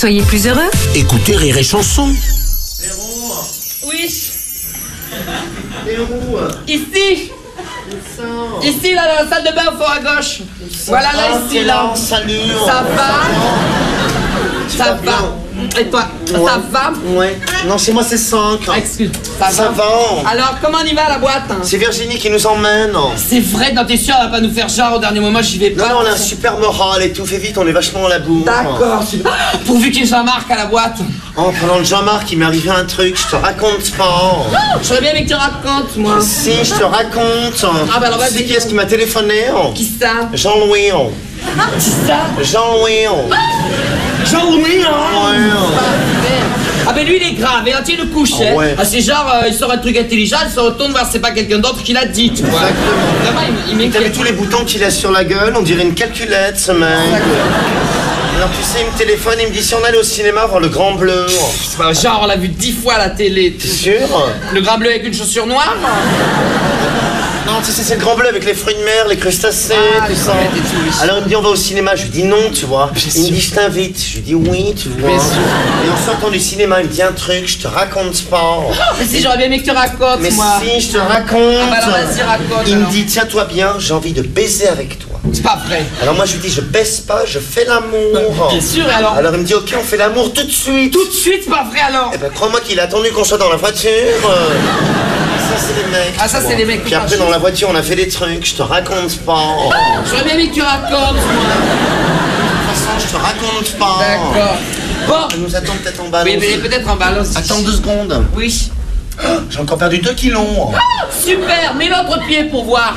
Soyez plus heureux. Écoutez Rire et Chanson. Véro. Oui. T'es où? Ici. Ici, là, dans la salle de bain, au fond à gauche. Voilà, là, ici, là. Salut. Ça va? Ça va. Et toi, ça va? Ouais. Non, chez moi c'est 5. Excuse, Ça va. Alors, comment on y va à la boîte? C'est Virginie qui nous emmène. C'est vrai, non, t'es sûr, elle va pas nous faire genre au dernier moment, j'y vais pas. Non, on a un super moral et tout. Fais vite, on est vachement à la bourre. D'accord, super. Pourvu qu'il y ait Jean-Marc à la boîte. En parlant de Jean-Marc, il m'est arrivé un truc, je te raconte pas. J'aurais bien aimé que tu racontes, moi. Si, je te raconte. Ah, bah alors vas-y. Tu sais qui est-ce qui m'a téléphoné? Qui ça? Jean-Louis. Qui ça? Jean-Louis. Jean-Louis, hein? Ouais. Ah ben lui il est grave, et il le couche, Ah hein. ouais. Ah, c'est genre, il sort un truc intelligent, il se retourne voir si c'est pas quelqu'un d'autre qui l'a dit, tu vois. Exactement. Vraiment, il T'as vu m'inquiète. tous les boutons qu'il a sur la gueule? On dirait une calculette, ce mec. Alors tu sais, il me téléphone, il me dit si on allait au cinéma voir Le Grand Bleu. C'est pas genre, on l'a vu 10 fois à la télé. T'es sûr? Le grand bleu avec une chaussure noire? Non, tu sais, c'est Le Grand Bleu avec les fruits de mer, les crustacés, Ah, tout les ça. crevettes et tout, oui. Alors il me dit on va au cinéma, je lui dis non, tu vois. Bien Il me sûr. dit je t'invite, je lui dis oui, tu vois. Bien sûr. Et en sortant du cinéma, il me dit un truc, je te raconte pas. Mais si, j'aurais bien aimé que tu racontes, Mais moi. si, je te raconte. Ah bah alors vas-y, raconte, Il me alors. dit tiens-toi bien, j'ai envie de baiser avec toi. C'est pas vrai. Alors moi je lui dis je baisse pas, je fais l'amour. Bien sûr, et alors? Alors il me dit ok, on fait l'amour tout de suite. Tout de suite, c'est pas vrai alors. Eh ben crois-moi qu'il a attendu qu'on soit dans la voiture. Ça c'est les mecs. Ah, ça, tu c'est vois. les mecs. Puis après dans la voiture on a fait des trucs, je te raconte pas. J'aurais bien aimé que tu racontes, moi. De toute façon je te raconte pas. D'accord. Bon. Elle nous attend peut-être en bas. Oui, non, mais c'est- peut-être en balance. Attends 2 secondes. Oui. J'ai encore perdu 2 kilos. Super, mets l'autre pied pour voir.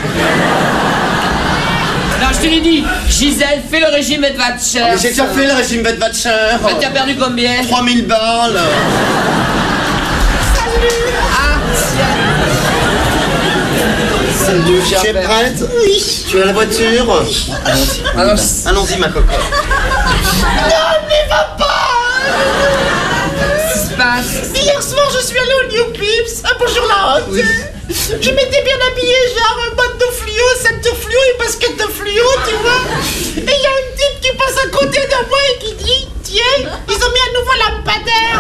Non, je te l'ai dit, Gisèle, fais le régime et va te cher. Mais j'ai déjà fait le régime Bedwatcher. Tu as perdu combien? 3000 balles. Ah, tiens. Salut, tu es prête? Oui. Tu es à la voiture? Alors, Allons-y ma cocotte. qu'est-ce qui se passe? Hier soir, je suis allée au New Pips. Ah, bonjour la honte. Je m'étais bien habillée, genre botte de fluo, sac de fluo et basket de fluo, tu vois. Et il y a une type qui passe à côté de moi et qui dit tiens, ils ont mis un nouveau lampadaire.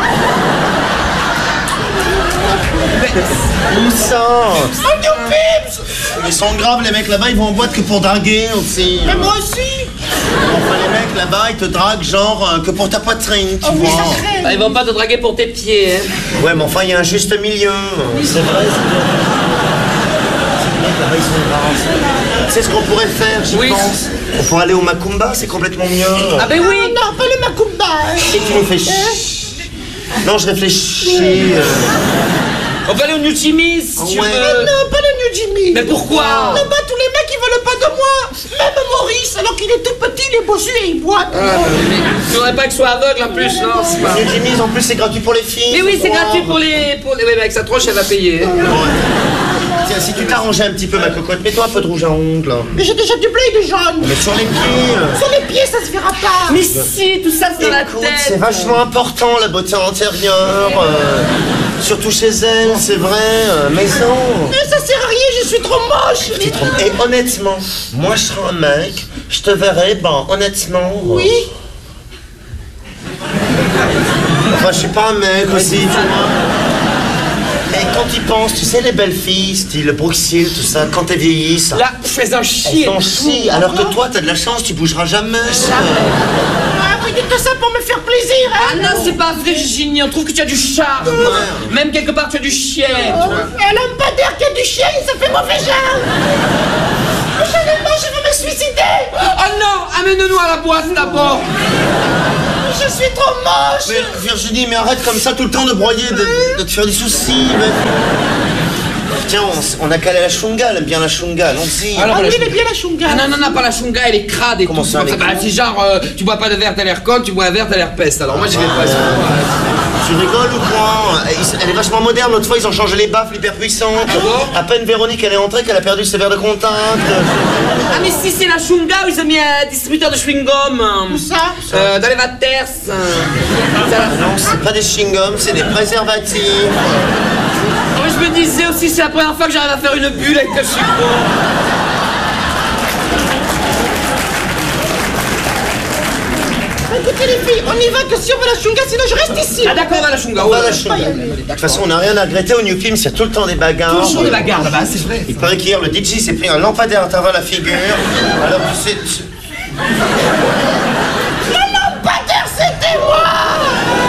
Où ça? Au New Pips. Ils sont graves les mecs là-bas, ils vont en boîte que pour draguer aussi. Mais moi aussi. Enfin les mecs là-bas, ils te draguent genre que pour ta poitrine, tu Oh oui, vois. ça craint. Bah, ils vont pas te draguer pour tes pieds, hein. Ouais mais enfin il y a un juste milieu. C'est vrai, c'est vrai. Ces mecs là-bas ils sont graves. Tu sais ce qu'on pourrait faire, j'y Oui. pense. On pourrait aller au Macumba, c'est complètement mieux. Ah ben oui. Non, pas le Macumba. Et tu nous fais Non, je réfléchis. On peut aller au New Jimmy's, si tu Ouais. veux. Non, pas le New Jimmy. Mais pourquoi? Là-bas, tous les mecs, ils veulent pas de moi. Même Maurice, alors qu'il est tout petit, il est bossu et il boite. Tu voudrais pas que je sois aveugle en plus, non? C'est pas... New Jimmy's, en plus c'est gratuit pour les filles. Mais oui, c'est Wow. gratuit pour les... Oui, mais avec sa tronche, elle va payer. Hein. Tiens, si tu t'arrangeais un petit peu ma cocotte, mets-toi un peu de rouge à ongles. Mais j'ai déjà du blé et du jaune. Mais sur les pieds. Sur les pieds, ça se verra pas. Mais si, tout ça, c'est dans la Écoute, tête. c'est vachement important la beauté antérieure. Surtout chez elle, c'est vrai. Mais non. Mais ça sert à rien, je suis trop moche. Tu te trompes. Et honnêtement, moi je serais un mec, je te verrais, ben honnêtement. Oui. Enfin, je suis pas un mec aussi, tu vois. Mais quand tu penses, tu sais, les belles filles, style Bruxelles, tout ça, quand elles vieillissent, Là, fais un elles chier. t'en chient. Alors que toi, t'as de la chance, tu bougeras jamais. Ah, vous dites ça pour me faire plaisir, hein. Ah non, c'est pas vrai, Virginie, on trouve que tu as du charme. Même quelque part, tu as du chien, tu vois. Et un lampadaire qui a du chien, ça fait mauvais genre. Prochainement, je veux me suicider. Oh non, amène-nous à la boîte d'abord. Je suis trop moche. Mais Virginie, mais arrête comme ça tout le temps de broyer, de te faire des soucis. Mais... Tiens, on a calé la chunga, elle aime bien la chunga, allons-y. Alors, Ah la oui, il est chunga. bien la chunga. Ah non, pas la chunga, elle est crade et Comment tout. ça, Comme elle est Bah, crade c'est genre, tu bois pas de verre, t'as l'air con, tu bois un verre, t'as l'air peste. Alors moi, j'y vais pas. Tu rigoles ou quoi? Elle est vachement moderne, l'autre fois ils ont changé les baffles hyper puissantes. bon À peine Véronique elle est entrée qu'elle a perdu ses verres de contact. Ah mais si, c'est la chunga où ils ont mis un distributeur de chewing-gum. Où ça? Dans les vaters. Non, c'est pas des chewing-gums, c'est des préservatifs. Moi, je me disais aussi, c'est la première fois que j'arrive à faire une bulle avec le chewing-gum. Écoutez les filles, on y va que si on va à la chunga, sinon je reste ici. Ah d'accord, on va à la chunga. On va à la chunga. De toute façon, on n'a rien à regretter au New Films, il y a tout le temps des bagarres. Toujours des bagarres là-bas, c'est vrai. Il paraît qu'hier, le DJ s'est pris un lampadaire à travers la figure. Alors, tu sais...